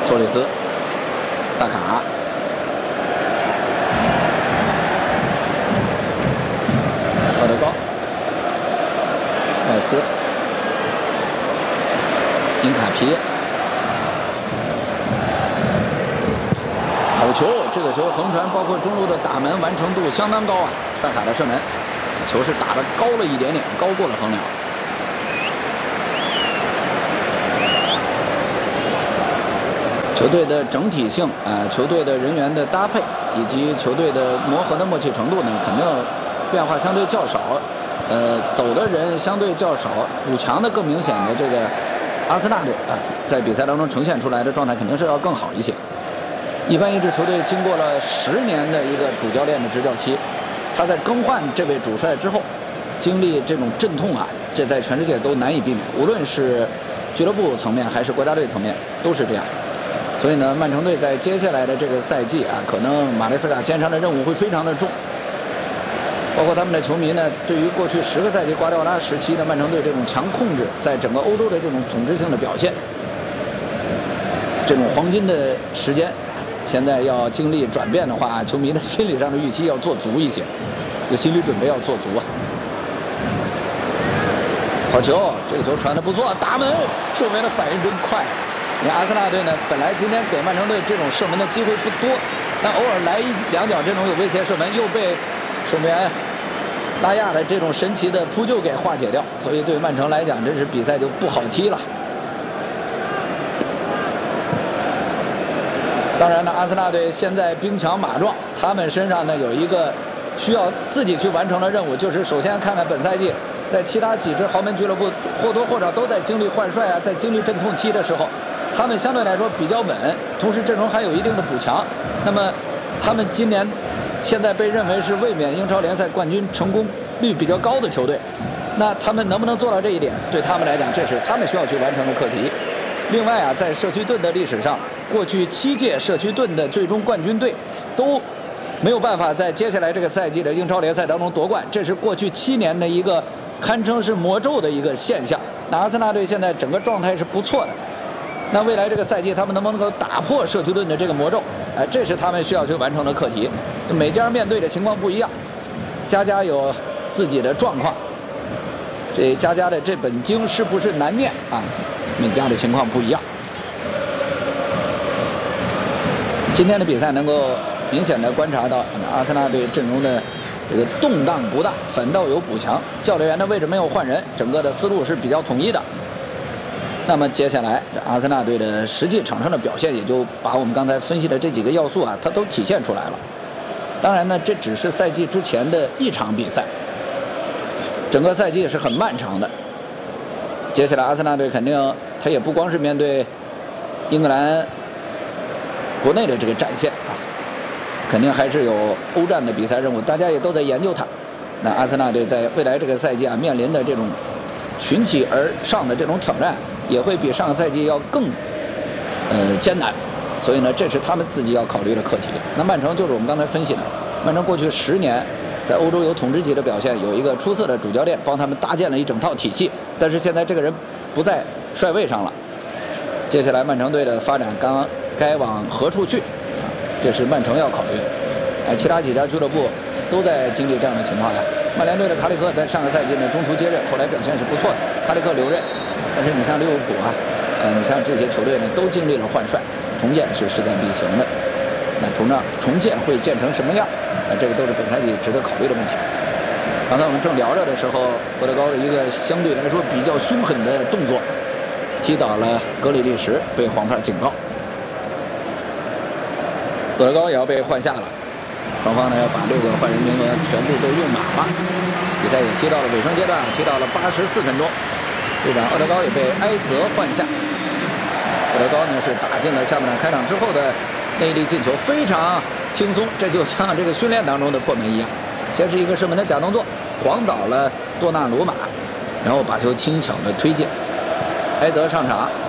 托里斯、萨卡、奥德高、赖斯、因卡皮。好球！这个球横传，包括中路的打门完成度相当高啊！萨卡的射门，球是打得高了一点点，高过了横梁。球队的整体性球队的人员的搭配以及球队的磨合的默契程度呢，肯定变化相对较少。走的人相对较少，补强的更明显的这个阿森纳队在比赛当中呈现出来的状态肯定是要更好一些。一般一支球队经过了10年的一个主教练的执教期，他在更换这位主帅之后，经历这种阵痛这在全世界都难以避免，无论是俱乐部层面还是国家队层面都是这样。所以呢，曼城队在接下来的这个赛季可能马雷斯卡肩上的任务会非常的重。包括他们的球迷呢，对于过去10个赛季瓜迪奥拉时期的曼城队这种强控制，在整个欧洲的这种统治性的表现，这种黄金的时间，现在要经历转变的话，球迷的心理上的预期要做足一些，这心理准备要做足好球，这个球传得不错，打门，守门的反应真快。你看阿森纳队呢，本来今天给曼城队这种射门的机会不多，但偶尔来2脚这种有威胁射门，又被守门员拉亚的这种神奇的扑救给化解掉，所以对曼城来讲，真是比赛就不好踢了。当然呢，阿森纳队现在兵强马壮，他们身上呢有一个需要自己去完成的任务，就是首先看看本赛季在其他几支豪门俱乐部或多或少都在经历换帅在经历阵痛期的时候，他们相对来说比较稳，同时阵容还有一定的补强。那么他们今年现在被认为是卫冕英超联赛冠军成功率比较高的球队，那他们能不能做到这一点，对他们来讲，这是他们需要去完成的课题。另外在社区盾的历史上，过去7届社区盾的最终冠军队都没有办法在接下来这个赛季的英超联赛当中夺冠，这是过去7年的一个堪称是魔咒的一个现象。那阿森纳队现在整个状态是不错的，那未来这个赛季他们能不能够打破社区盾的这个魔咒，这是他们需要去完成的课题。每家面对的情况不一样，家家有自己的状况，这家家的这本经是不是难念每家的情况不一样。今天的比赛能够明显的观察到阿森纳队阵容的这个动荡不大，反倒有补强，教练员的位置没有换人，整个的思路是比较统一的。那么接下来阿森纳队的实际场上的表现，也就把我们刚才分析的这几个要素它都体现出来了。当然呢，这只是赛季之前的一场比赛，整个赛季是很漫长的。接下来阿森纳队肯定他也不光是面对英格兰国内的这个战线肯定还是有欧战的比赛任务，大家也都在研究它。那阿森纳队在未来这个赛季面临的这种群起而上的这种挑战，也会比上个赛季要更艰难，所以呢，这是他们自己要考虑的课题。那曼城就是我们刚才分析的，曼城过去10年在欧洲有统治级的表现，有一个出色的主教练帮他们搭建了一整套体系，但是现在这个人不在帅位上了，接下来曼城队的发展该往何处去，这是曼城要考虑的。其他几家俱乐部都在经历这样的情况曼联队的卡里克在上个赛季呢中途接任，后来表现是不错的，卡里克留任。但是你像利物浦你像这些球队呢都经历了换帅，重建是势在必行的。那重建会建成什么样？这个都是本赛季值得考虑的问题。刚才我们正聊着的时候，博德高的一个相对来说比较凶狠的动作，踢倒了格里利什，被黄牌警告。博德高也要被换下了，双方呢要把6个换人名额全部都用满了。比赛也踢到了尾声阶段，踢到了84分钟，队长奥德高也被埃泽换下。奥德高呢是打进了下半场开场之后的内力进球，非常轻松，这就像这个训练当中的破门一样。先是一个射门的假动作，晃倒了多纳鲁马，然后把球轻巧的推进。埃泽上场